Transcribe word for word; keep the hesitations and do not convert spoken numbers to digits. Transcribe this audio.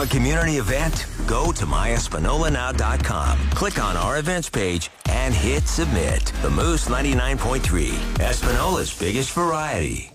a community event? Go to my espanola now dot com, click on our events page, and hit submit. The Moose ninety-nine point three, Espanola's biggest variety.